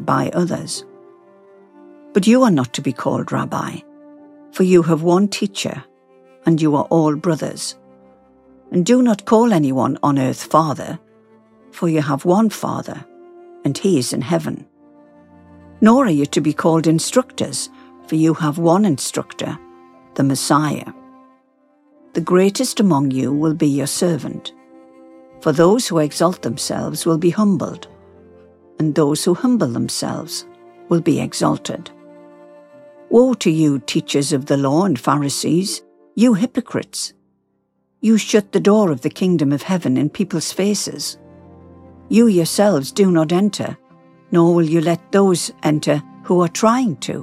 by others. But you are not to be called Rabbi, for you have one teacher, and you are all brothers. And do not call anyone on earth Father, for you have one Father, and he is in heaven. Nor are you to be called instructors, for you have one instructor, the Messiah. The greatest among you will be your servant. For those who exalt themselves will be humbled, and those who humble themselves will be exalted. Woe to you, teachers of the law and Pharisees, you hypocrites! You shut the door of the kingdom of heaven in people's faces. You yourselves do not enter, nor will you let those enter who are trying to.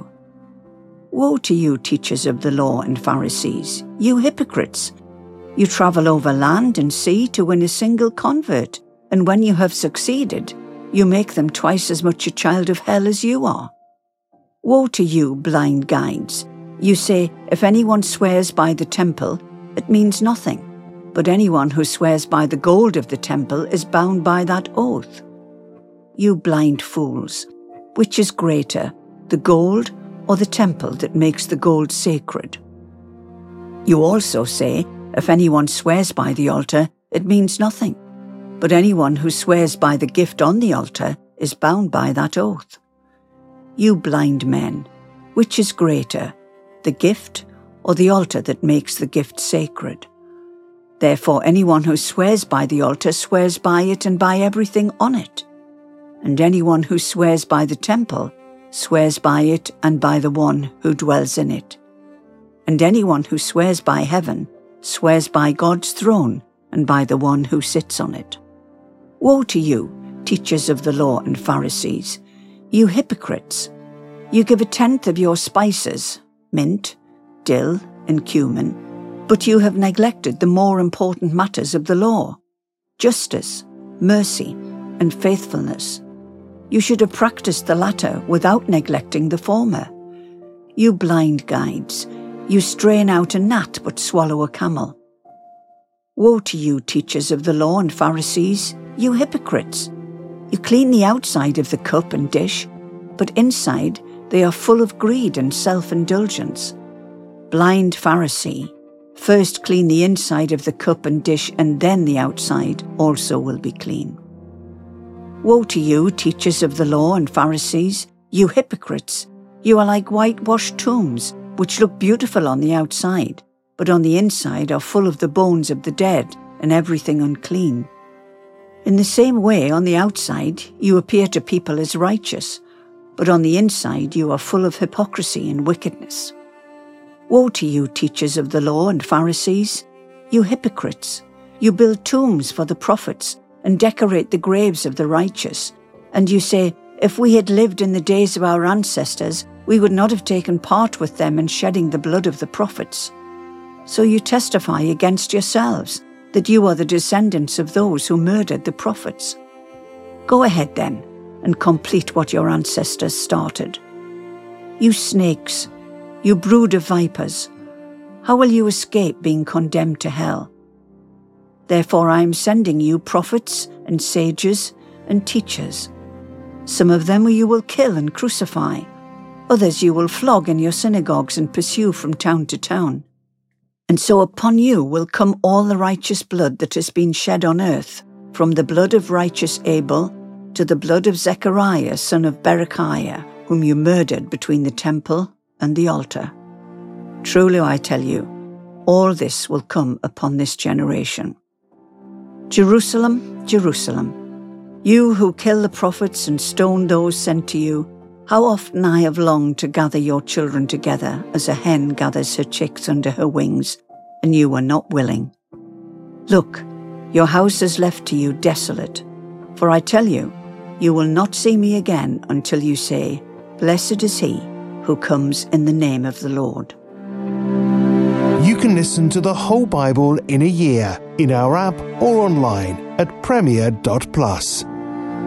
Woe to you, teachers of the law and Pharisees, you hypocrites! You travel over land and sea to win a single convert, and when you have succeeded, you make them twice as much a child of hell as you are. Woe to you, blind guides! You say, if anyone swears by the temple, it means nothing, but anyone who swears by the gold of the temple is bound by that oath. You blind fools! Which is greater, the gold or the temple that makes the gold sacred? You also say, if anyone swears by the altar, it means nothing, but anyone who swears by the gift on the altar is bound by that oath. You blind men! Which is greater, the gift or the altar that makes the gift sacred? Therefore anyone who swears by the altar swears by it and by everything on it. And anyone who swears by the temple swears by it and by the one who dwells in it. And anyone who swears by heaven swears by God's throne and by the one who sits on it. Woe to you, teachers of the law and Pharisees, you hypocrites! You give 1/10 of your spices, mint, dill, and cumin, but you have neglected the more important matters of the law, justice, mercy, and faithfulness. You should have practiced the latter without neglecting the former. You blind guides! You strain out a gnat but swallow a camel. Woe to you, teachers of the law and Pharisees, you hypocrites! You clean the outside of the cup and dish, but inside they are full of greed and self-indulgence. Blind Pharisee! First clean the inside of the cup and dish, and then the outside also will be clean. Woe to you, teachers of the law and Pharisees, you hypocrites! You are like whitewashed tombs, which look beautiful on the outside, but on the inside are full of the bones of the dead and everything unclean. In the same way, on the outside you appear to people as righteous, but on the inside you are full of hypocrisy and wickedness. Woe to you, teachers of the law and Pharisees, you hypocrites! You build tombs for the prophets and decorate the graves of the righteous, and you say, if we had lived in the days of our ancestors, we would not have taken part with them in shedding the blood of the prophets. So you testify against yourselves that you are the descendants of those who murdered the prophets. Go ahead then, and complete what your ancestors started. You snakes! You brood of vipers! How will you escape being condemned to hell? Therefore I am sending you prophets and sages and teachers. Some of them you will kill and crucify. Others you will flog in your synagogues and pursue from town to town. And so upon you will come all the righteous blood that has been shed on earth, from the blood of righteous Abel to the blood of Zechariah, son of Berechiah, whom you murdered between the temple and the altar. Truly I tell you, all this will come upon this generation. Jerusalem, Jerusalem, you who kill the prophets and stone those sent to you, how often I have longed to gather your children together as a hen gathers her chicks under her wings, and you were not willing. Look, your house is left to you desolate, for I tell you, you will not see me again until you say, Blessed is he who comes in the name of the Lord. You can listen to the whole Bible in a year in our app or online at premier.plus.